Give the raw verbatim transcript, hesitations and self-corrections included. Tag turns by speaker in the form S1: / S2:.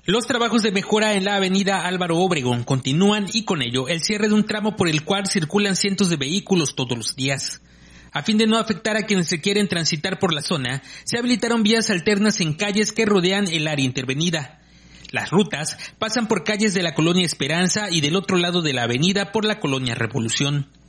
S1: Los trabajos de mejora en la avenida Álvaro Obregón continúan y con ello el cierre de un tramo por el cual circulan cientos de vehículos todos los días. A fin de no afectar a quienes se quieren transitar por la zona, se habilitaron vías alternas en calles que rodean el área intervenida. Las rutas pasan por calles de la Colonia Esperanza y del otro lado de la avenida por la Colonia Revolución.